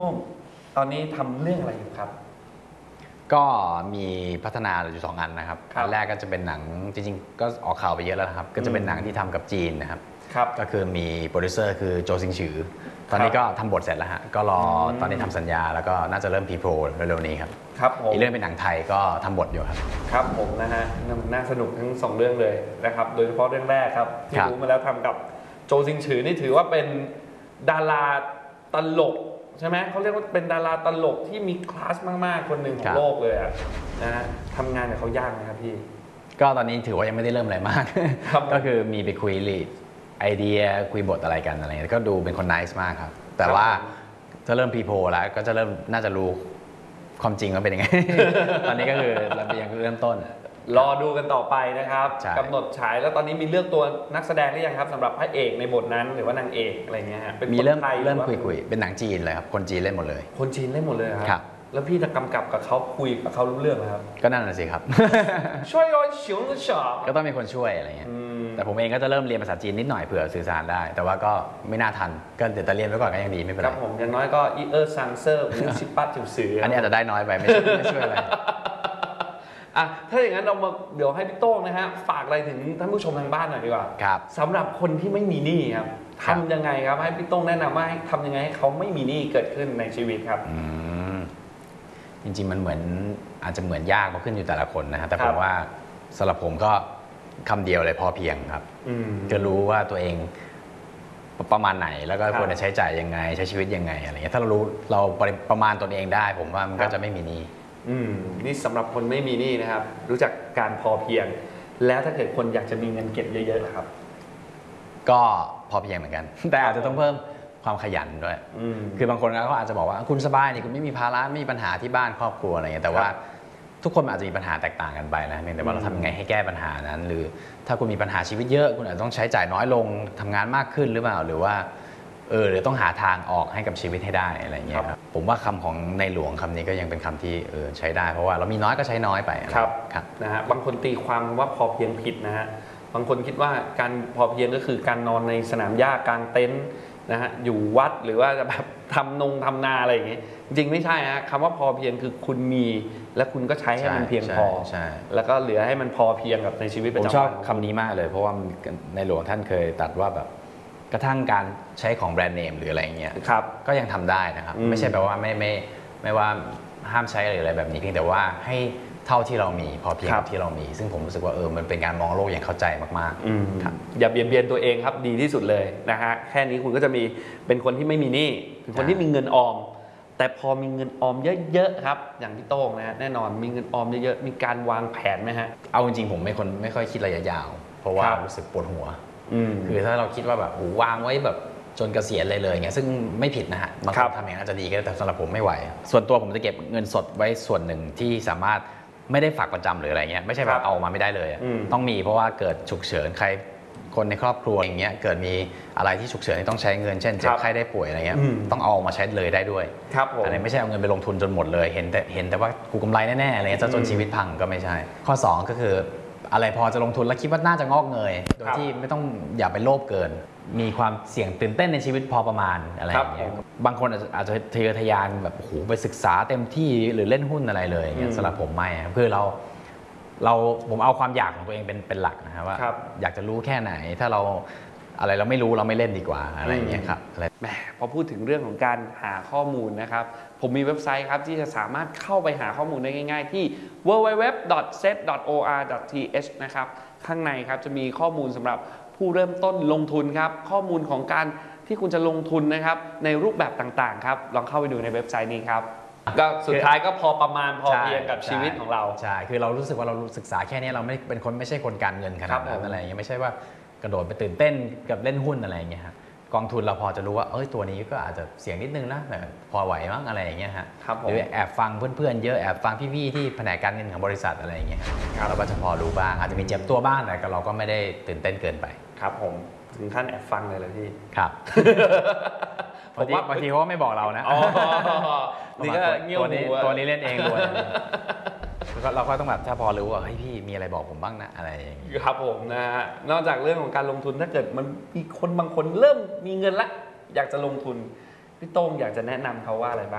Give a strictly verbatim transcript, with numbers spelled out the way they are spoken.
ตอนนี้ทำเรื่องอะไรอยู่ครับก็มีพัฒนาอยู่สองอันนะครับอันแรกก็จะเป็นหนังจริงๆก็ออกข่าวไปเยอะแล้วนะครับก็จะเป็นหนังที่ทำกับจีนนะครับก็คือมีโปรดิวเซอร์คือโจซิงฉือตอนนี้ก็ทำบทเสร็จแล้วฮะก็รอตอนนี้ทำสัญญาแล้วก็น่าจะเริ่มพรีโปรเร็วๆนี้ครับครับผมอีกเรื่องเป็นหนังไทยก็ทำบทอยู่ครับครับผมนะฮะน่าสนุกทั้งสองเรื่องเลยนะครับโดยเฉพาะเรื่องแรกครับที่รู้มาแล้วทำกับโจซิงฉือนี่ถือว่าเป็นดาราตลกใช่ไหมเขาเรียกว่าเป็นดาราตลกที่มีคลาสมากๆคนหนึ่งของโลกเลยอะนะฮะทำงานกับเขายากไหมครับพี่ก็ตอนนี้ถือว่ายังไม่ได้เริ่มอะไรมากก็คือมีไปคุยลีดไอเดียคุยบทอะไรกันอะไรเงี้ยก็ดูเป็นคนนิสมากครับแต่ว่าจะเริ่มพรีโพลแล้วก็จะเริ่มน่าจะรู้ความจริงว่าเป็นยังไง ตอนนี้ก็คือเรายังเริ่มต้นรอดูกันต่อไปนะครับกำหนดฉายแล้วตอนนี้มีเลือกตัวนักแสดงหรือยังครับสำหรับพระเอกในบทนั้นหรือว่านางเอกอะไรเงี้ยฮะมีเริ่มเริ่มคุยคุยเป็นหนังจีนเลยครับคนจีนเล่นหมดเลยคนจีนเล่นหมดเลยครับแล้วพี่จะกำกับกับเขาคุยกับเขารู้เรื่องไหมครับก็นั่นแหละสิครับช่วยย้อนเฉียงเฉาก็ต้องมีคนช่วยอะไรเงี้ยแต่ผมเองก็จะเริ่มเรียนภาษาจีนนิดหน่อยเผื่อสื่อสารได้แต่ว่าก็ไม่น่าทันก็เดี๋ยวจะเรียนไว้ก่อนก็ยังดีไม่เป็นไรครับผมอย่างน้อยก็อีเออร์ซังเซอร์วิชิปัตจิวสืออันนี้อาจจะได้น้อยไปไม่ช่วยอะไรอ่ะถ้าอย่างนั้นเรามาเดี๋ยวให้พี่โต้งนะฮะฝากอะไรถึงท่านผู้ชมทางบ้านหน่อยดีกว่าครับสำหรับคนที่ไม่มีหนี้ครับทำยังไงครับให้พี่โต้งแนะนำว่าให้ทำยังไงให้เขาไม่มีหนี้เกิดขึ้นในชีวิตครับจริงๆมันเหมือนอาจจะเหมือนยากเพราะขึ้นอยู่แต่ละคนนะฮะแต่ผมว่าสำหรับผมก็คำเดียวเลยพอเพียงครับจะรู้ว่าตัวเองประมาณไหนแล้วก็ควรจะใช้จ่ายยังไงใช้ชีวิตยังไงอะไรเงี้ยถ้าเรารู้เราประมาณตนเองได้ผมว่ามันก็จะไม่มีหนี้อืมนี่สำหรับคนไม่มีหนี้นะครับรู้จักการพอเพียงแล้วถ้าเกิดคนอยากจะมีเงินเก็บเยอะๆครับก็พอเพียงเหมือนกันแต่อาจจะต้องเพิ่มความขยันด้วยคือบางคนเขาอาจจะบอกว่าคุณสบายนี่คุณไม่มีภาระไม่มีปัญหาที่บ้านครอบครัวอะไรเงี้ยแต่ว่าทุกคนอาจจะมีปัญหาแตกต่างกันไปนะเพียงแต่ว่าเราทำยังไงให้แก้ปัญหานั้นหรือถ้าคุณมีปัญหาชีวิตเยอะคุณอาจจะต้องใช้จ่ายน้อยลงทำงานมากขึ้นหรือเปล่าหรือว่าเออหรือต้องหาทางออกให้กับชีวิตให้ได้อะไรเงี้ยครับผมว่าคำของในหลวงคำนี้ก็ยังเป็นคำที่เออใช้ได้เพราะว่าเรามีน้อยก็ใช้น้อยไปครับครับนะฮะบางคนตีความว่าพอเพียงผิดนะฮะบางคนคิดว่าการพอเพียงก็คือการนอนในสนามหญ้ากลางเต็นท์นะฮะอยู่วัดหรือว่าจะแบบทำนงทำนาอะไรอย่างเงี้ยจริงไม่ใช่ฮะคำว่าพอเพียงคือคุณมีและคุณก็ใช้ให้มันเพียงพอแล้วก็เหลือให้มันพอเพียงกับในชีวิตประจำวันผมชอบคำนี้มากเลยเพราะว่าในหลวงท่านเคยตรัสว่าแบบกระทั่งการใช้ของแบรนด์เนมหรืออะไรเงี้ยก็ยังทำได้นะครับไม่ใช่แปลว่าไม่ไม่ไม่ว่าห้ามใช้หรืออะไรแบบนี้เพียงแต่ว่าให้เท่าที่เรามีพอเพียงกับที่เรามีซึ่งผมรู้สึกว่าเออมันเป็นการมองโลกอย่างเข้าใจมากๆครับอย่าเบียดเบียนตัวเองครับดีที่สุดเลยนะฮะแค่นี้คุณก็จะมีเป็นคนที่ไม่มีหนี้เป็นคนที่มีเงินออมแต่พอมีเงินออมเยอะๆครับอย่างพี่โต้งนะฮะแน่นอนมีเงินออมเยอะๆมีการวางแผนไหมฮะเอาจริงๆผมไม่คนไม่ค่อยคิดระยะยาวเพราะว่ารู้สึกปวดหัวคือถ้าเราคิดว่าแบบวางไว้แบบจนเกษียณเลยเลยเงี้ยซึ่งไม่ผิดนะฮะบางคนทำอย่างนั้นอาจจะดีก็ได้แต่สำหรับผมไม่ไหวส่วนตัวผมจะเก็บเงินสดไว้ส่วนหนึ่งที่สามารถไม่ได้ฝากประจำหรืออะไรเงี้ยไม่ใช่แบบเอามาไม่ได้เลยต้องมีเพราะว่าเกิดฉุกเฉินใครคนในครอบครัวอย่างเงี้ยเกิดมีอะไรที่ฉุกเฉินที่ต้องใช้เงินเช่นเจ็บไข้ได้ป่วยอะไรเงี้ยต้องเอามาใช้เลยได้ด้วยอะไรไม่ใช่เอาเงินไปลงทุนจนหมดเลยเห็นแต่เห็นแต่ว่ากูกำไรแน่ๆอะไรเงี้ยจนชีวิตพังก็ไม่ใช่ข้อสองก็คืออะไรพอจะลงทุนแล้วคิดว่าน่าจะงอกเงยโดยที่ไม่ต้องอย่าไปโลภเกินมีความเสี่ยงตื่นเต้นในชีวิตพอประมาณอะไรอย่างเงี้ยบางคนอาจจะทะเยอทะยานแบบโอ้โหไปศึกษาเต็มที่หรือเล่นหุ้นอะไรเลยอย่างเงี้ยสำหรับผมไม่คือเราเราผมเอาความอยากของตัวเองเป็นเป็นหลักนะครับว่าอยากจะรู้แค่ไหนถ้าเราอะไรเราไม่รู้เราไม่เล่นดีกว่าอะไรอย่างเงี้ยครับแหมพอพูดถึงเรื่องของการหาข้อมูลนะครับผมมีเว็บไซต์ครับที่จะสามารถเข้าไปหาข้อมูลได้ง่ายๆที่ ดับเบิลยู ดับเบิลยู ดับเบิลยู ดอท เซต ดอท โอ อาร์ ดอท ที เอช นะครับข้างในครับจะมีข้อมูลสำหรับผู้เริ่มต้นลงทุนครับข้อมูลของการที่คุณจะลงทุนนะครับในรูปแบบต่างๆครับลองเข้าไปดูในเว็บไซต์นี้ครับก็สุดท้ายก็พอประมาณพอเพียงกับชีวิตของเราใช่คือเรารู้สึกว่าเราศึกษาแค่นี้เราไม่เป็นคนไม่ใช่คนการเงินขนาดนั้นอะไรอย่างเงี้ยไม่ใช่ว่ากระโดดไปตื่นเต้นกับเล่นหุ้นอะไรอย่างเงี้ยครับกองทุนเราพอจะรู้ว่าเอ้ยตัวนี้ก็อาจจะเสี่ยงนิดนึงนะแต่พอไหวมั้งอะไรอย่างเงี้ยฮะหรือแอบฟังเพื่อนๆเยอะแอบฟังพี่ๆที่แผนกการเงินของบริษัทอะไรอย่างเงี้ยเราก็จะพอรู้บ้างอาจจะมีเจ็บตัวบ้างแต่เราก็ไม่ได้ตื่นเต้นเกินไปครับผมถึงขั้นแอบฟังเลยเลยพี่ครับบางทีบางทีเขาไม่บอกเรานะนี่ก็เงี้ยวหูตัวนี้เล่นเองด้วยเราก็ต้องแบบถ้าพอรู้ว่าเฮ้ยพี่มีอะไรบอกผมบ้างนะอะไรอย่างนี้ครับผมนะฮะนอกจากเรื่องของการลงทุนถ้าเกิดมันมีคนบางคนเริ่มมีเงินละอยากจะลงทุนพี่โต้งอยากจะแนะนำเขาว่าอะไรบ้าง